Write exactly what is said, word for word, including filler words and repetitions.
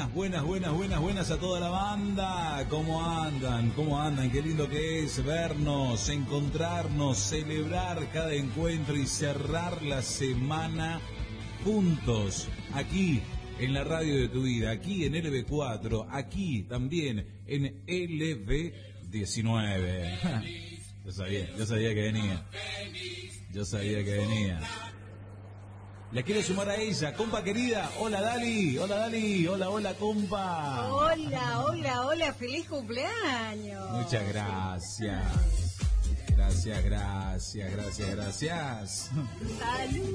buenas, buenas, buenas, buenas, buenas a toda la banda. ¿Cómo andan? ¿Cómo andan? Qué lindo que es vernos, encontrarnos, celebrar cada encuentro y cerrar la semana juntos, aquí en la radio de tu vida, aquí en L B cuatro, aquí también en L B diecinueve. Yo sabía, yo sabía que venía. Yo sabía que venía. La quiero sumar a ella, compa querida. Hola Dali, hola Dali, hola, hola compa. Hola, hola, hola, feliz cumpleaños. Muchas gracias. Gracias, gracias, gracias, gracias. Salud.